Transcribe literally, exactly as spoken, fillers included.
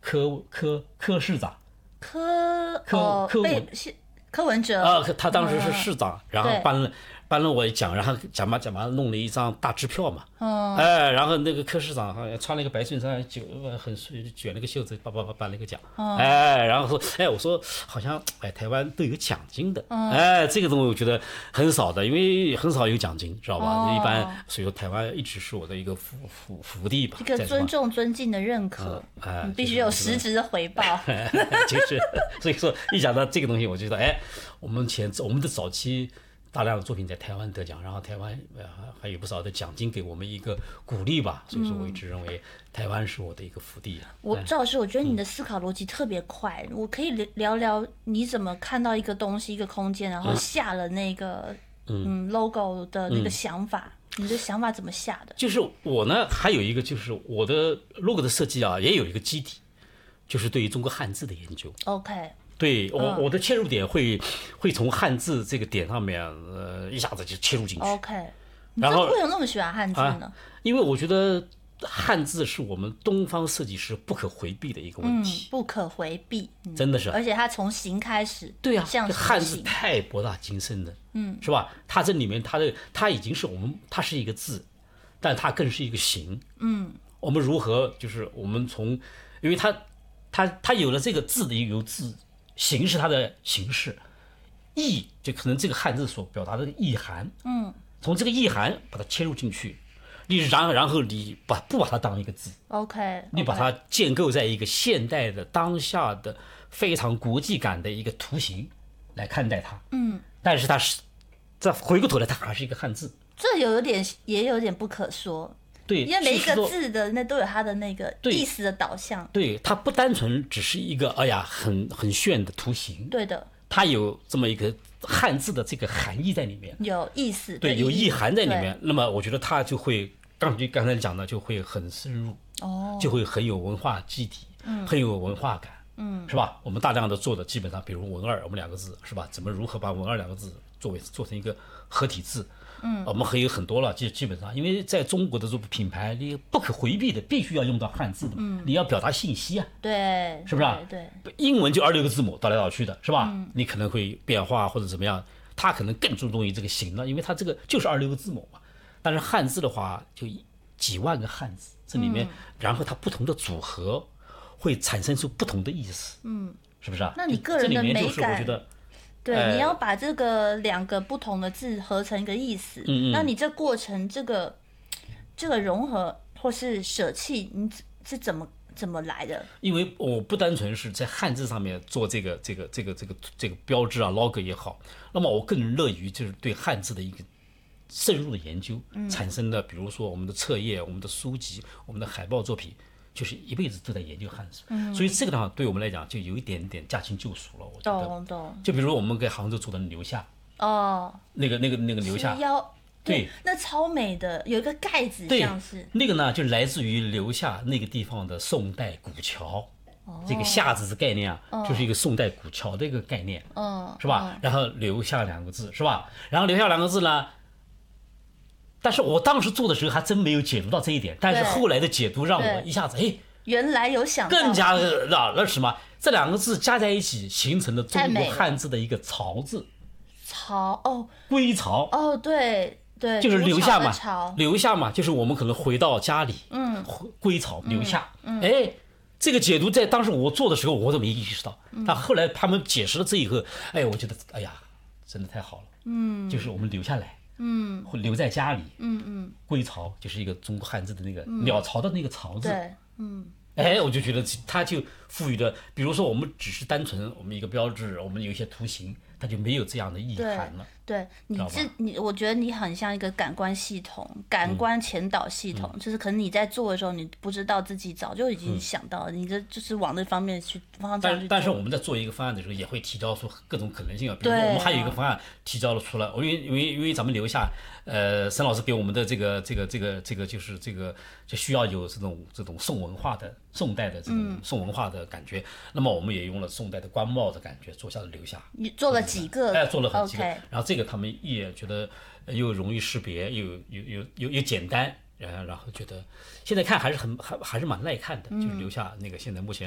柯柯柯市长， 柯柯哦柯文被柯文哲啊，他当时是市长，然后对颁了颁了我一奖，然后奖嘛奖嘛弄了一张大支票嘛， 嗯哎，然后那个柯市长好像穿了一个白衬衫，就很卷了个袖子，叭叭叭颁了一个奖，哎，然后说，哎，我说好像哎台湾都有奖金的，哎，这个东西我觉得很少的，因为很少有奖金，知道吧？ 哦一般所以说台湾一直是我的一个福福福地吧， 一个在什么尊重、尊敬的认可， 哎你必须有实质的回报。 就是所以说一讲到这个东西，我觉得哎，我们前我们的早期大量的作品在台湾得奖，然后台湾呃还有不少的奖金给我们一个鼓励吧，所以说我一直认为台湾是我的一个福地。 我赵老师，我觉得你的思考逻辑特别快，我可以聊聊你怎么看到一个东西、一个空间，然后下了那个嗯 logo 的那个想法，你的想法怎么下的？ 就是我呢，还有一个就是我的 logo 的设计啊，也有一个基底，就是对于中国汉字的研究。 OK， 对我、嗯、我的切入点会会从汉字这个点上面，呃，一下子就切入进去。 OK， 然后为什么那么喜欢汉字呢、啊？ 因为我觉得汉字是我们东方设计师不可回避的一个问题， 嗯、不可回避、嗯， 真的是。 而且它从形开始， 对啊， 像汉字太博大精深了，嗯，是吧？它这里面它的它已经是我们它是一个字，但它更是一个形，嗯，我们如何就是我们从，因为它它它有了这个字的有字。形是它的形式，意就可能这个汉字所表达的意涵，嗯，从这个意涵把它切入进去，你然然后你把不把它当一个字 ，OK，, okay. 你把它建构在一个现代的当下的非常国际感的一个图形来看待它，嗯，但是它是再回过头来，它还是一个汉字， 这有点也有点不可说。 对， 因为每一个字的那都有它的那个意思的导向。 对，它不单纯只是一个哎呀很很炫的图形。 对的， 它有这么一个汉字的这个含义在里面， 有意思， 对，有意涵在里面。那么我觉得它就会，刚就刚才讲的就会很深入，哦，就会很有文化基底，嗯，很有文化感，嗯，是吧？我们大量的做的基本上，比如文二，我们两个字是吧？怎么如何把文二两个字作为做成一个合体字？嗯，我们还有很多了，基基本上，因为在中国的这个品牌，你不可回避的，必须要用到汉字的嘛，嗯，你要表达信息啊， 对， 是不是啊？ 对， 对英文就二六个字母倒来倒去的，是吧？嗯，你可能会变化或者怎么样，它可能更注重于这个形了，因为它这个就是二六个字母嘛。但是汉字的话，就几万个汉字，这里面，嗯、然后它不同的组合会产生出不同的意思，嗯，是不是啊？ 那你个人的美感， 就是我觉得。 对，呃、你要把这个两个不同的字合成一个意思，嗯嗯，那你这过程这个这个融合或是舍弃，你是怎么怎么来的？ 因为我不单纯是在汉字上面做这个这个这个这个这个标志啊 logo 也好，那么我更乐于就是对汉字的一个深入的研究，嗯、产生的比如说我们的册页、我们的书籍、我们的海报作品。就是一辈子都在研究汉字，嗯、所以这个的话对我们来讲就有一点点驾轻就熟了。我觉得， 懂懂。 就比如我们在杭州做的留下， 哦， 那个那个那个留下， 对，对那超美的，有一个盖子，像是那个呢，就来自于留下那个地方的宋代古桥。哦、这个下字的概念啊，哦、就是一个宋代古桥的一个概念，嗯，是吧？嗯、然后留下两个字，是吧？然后留下两个字呢？但是我当时做的时候还真没有解读到这一点，但是后来的解读让我一下子哎， 原来有想到， 更加的那什么，这两个字加在一起形成了中国汉字的一个巢字， 巢哦， 归巢哦，对对， 就是留下嘛，留下嘛，就是我们可能回到家里，嗯，归巢留下，嗯，哎，这个解读在当时我做的时候我都没意识到，但后来他们解释了这一个，哎，我觉得哎呀，真的太好了，嗯，就是我们留下来。嗯，会留在家里。嗯嗯，归巢就是一个中国汉字的那个鸟巢的那个巢字。 对，嗯， 哎，我就觉得它就赋予了，比如说我们只是单纯我们一个标志，我们有一些图形，它就没有这样的意涵了。 对你这你，我觉得你很像一个感官系统、感官前导系统，嗯、就是可能你在做的时候，你不知道自己早就已经想到了，嗯、你这就是往那方面去方向去做。 但但是我们在做一个方案的时候，也会提交出各种可能性啊。比如说我们还有一个方案提交了出来，因为因为因为咱们留下，呃，沈老师给我们的这个这个这个这个就是这个就需要有这种这种宋文化的宋代的这种宋文化的感觉。嗯、那么我们也用了宋代的官帽的感觉做下了留下。 你做了几个？ 哎，做了很几个。 Okay. 然后这个他们也觉得又容易识别，又又又又又简单，然后然后觉得现在看还是很还还是蛮耐看的，就是留下那个现在目前。